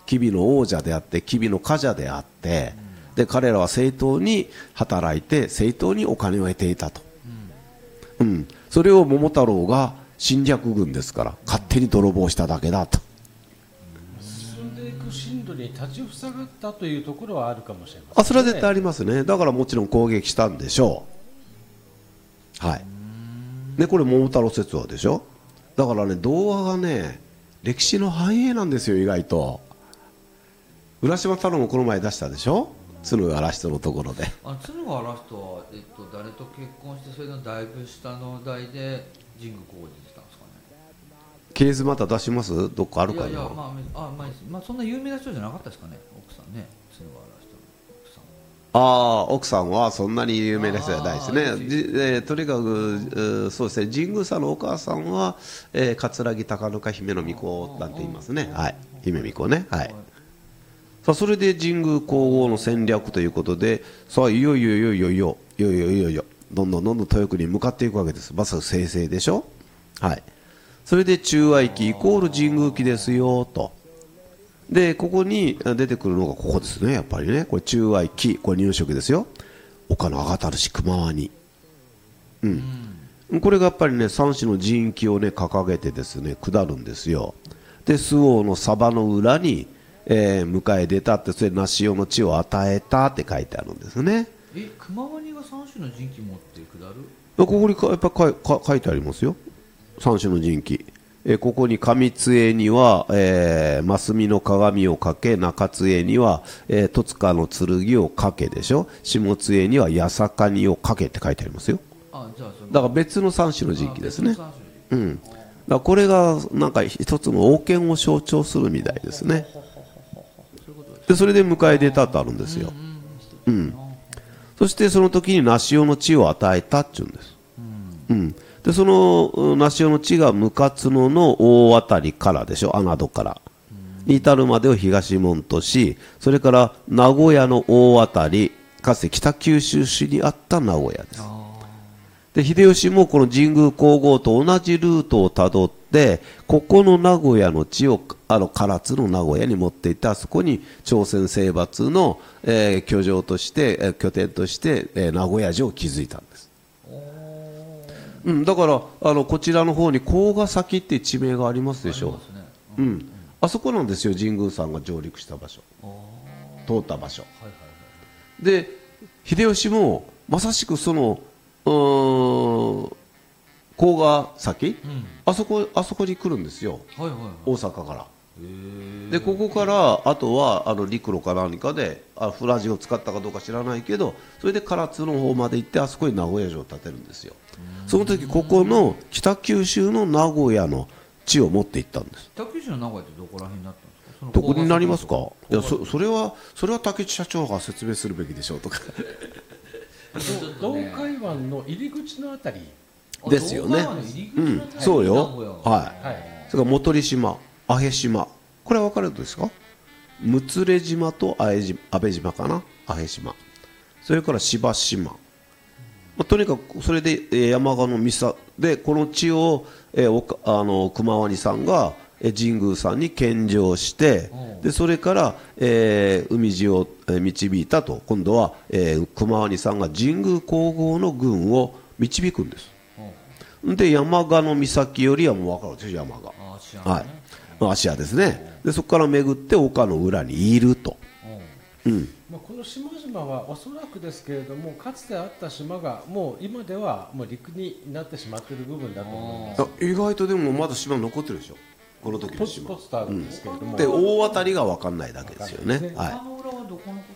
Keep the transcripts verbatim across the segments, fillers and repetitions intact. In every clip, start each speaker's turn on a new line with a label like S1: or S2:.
S1: 吉備の王者であって吉備の冠者であって、うん、で彼らは正当に働いて正当にお金を得ていたと、うんうん、それを桃太郎が侵略軍ですから勝手に泥棒しただけだと。
S2: 進んでいく進路に立ちふさがったというところはあるかもしれませんね。
S1: あ、それは絶対ありますね。だからもちろん攻撃したんでしょう。はい。でこれ桃太郎説話でしょ。だからね、童話がね歴史の繁栄なんですよ。意外と浦島太郎もこの前出したでしょ、鶴が嵐人のところで。
S3: あ、鶴が嵐人は、えっと、誰と結婚してそれのだいぶ下の代で神宮公にしたんですかね。
S1: 系図また出します？どっかあるかな。
S3: いやいや、まああまあまあ、そんな有名な人じゃなかったですかね、奥さんね。鶴が嵐人の奥さん。
S1: ああ、奥さんはそんなに有名な人じゃないですね。
S3: あ
S1: じえーとにかくそうですね、神宮さんのお母さんは、えー、桂木高ぬか姫の御子なんて言いますね。はい、姫御子ね。はい。さあそれで神宮皇后の戦略ということで、さあいよいよいよいよいよいよいよいよいよどんどんどんどん豊国に向かっていくわけです。まさに正々でしょ。はい。それで中愛期イコール神宮期ですよと。でここに出てくるのがここですね。やっぱりね、これ中愛期、これ入植ですよ。岡の上たるし熊和に、うん、うん、これがやっぱりね三種の神旗をね掲げてですね下るんですよ。で周防の鯖の裏に、えー、迎え出たって、それなしおの地を与えたって書いてあるんですね。
S3: え、熊和にが三種の神旗持って下る？
S1: ここにやっぱかか書いてありますよ、三種の神旗。えー、ここに上杖には、えー、真の鏡をかけ、中杖には、えー、戸塚の剣をかけでしょ、下杖には八坂にをかけって書いてありますよ。
S3: あ、じゃあその
S1: だから別の三種の神器ですね。うん、だからこれがなんか一つの王権を象徴するみたいですね。でそれで迎え出たとあるんですよ。うん、そしてその時にナシオの地を与えたっていうんです。うん、でそのナシオの地が向角の大渡りからでしょ、穴戸からに至るまでを東門とし、それから名古屋の大渡り、かつて北九州市にあった名古屋です。で秀吉もこの神宮皇后と同じルートをたどって、ここの名古屋の地をあの唐津の名古屋に持っていって、あそこに朝鮮征伐の、えー、居城として、えー、拠点として、えー、名古屋城を築いたんです。うん、だからあのこちらの方に甲ヶ崎っていう地名がありますでしょ。あ、ね、うん、うん、あそこなんですよ、神宮さんが上陸した場所、通った場所、はいはいはい、で秀吉もまさしくその甲ヶ崎、うん、あそこあそこに来るんですよ、はいはいはい、大阪から。でここからあとはあの陸路か何かであフラジを使ったかどうか知らないけど、それで唐津の方まで行ってあそこに名古屋城を建てるんですよ。その時ここの北九州の名古屋の地を持って行ったんです。
S3: 北九州の名古屋ってどこら辺になったんですか？
S1: どこになりますか？いや そ, それはそれは竹内社長が説明するべきでしょうとか
S2: 洞海湾の入り口のあたり
S1: ですよね。うん、そうよ。はい。はい、それから本島、阿部島、これは分かるんですか？六連島と阿部島かな、阿部島。それから芝島。まあ、とにかくそれで、えー、山鹿の岬でこの地を、えー、おあの熊和さんが、えー、神宮さんに献上して、でそれから、えー、海路を、えー、導いたと。今度は、えー、熊和さんが神宮皇后の軍を導くんです。で山鹿の岬よりはもう分かるでしょ、山鹿、はい、芦屋ですね。でそこから巡って丘の裏にいると。うん、
S2: まあこの島々はおそらくですけれども、かつてあった島がもう今ではもう陸になってしまっている部分だと思います。
S1: 意外とでもまだ島残ってるでしょ、この時の島。
S2: ポツポツとあるんですけれども、
S1: うん、で大当たりが分かんないだけですよね。はい、
S3: 岡の浦はどこのこと言うのか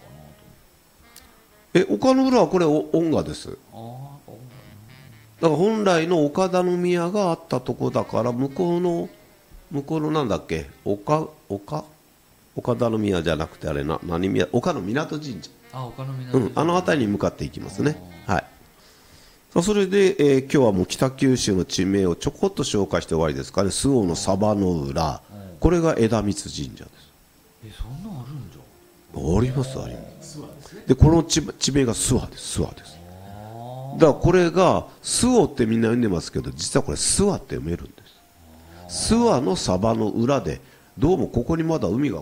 S1: なと。え岡の浦はこれ恩賀です。あだから本来の岡田宮があったとこだから、向こうの向こうのなんだっけ、岡岡岡田宮じゃなくてあれな何宮、岡の港神社、
S3: あ岡の港神社、
S1: うん、あの辺りに向かっていきますね。はい。さあそれで、えー、今日はもう北九州の地名をちょこっと紹介して終わりですかね。周防の鯖の裏、これが枝光神社です。
S3: えそんなんあるんじ
S1: ゃ。ありますあります。でこの地地名が諏訪です。諏訪です。だからこれが諏訪ってみんな読んでますけど、実はこれ諏訪って読めるんです。諏訪の鯖の裏で、どうもここにまだ海が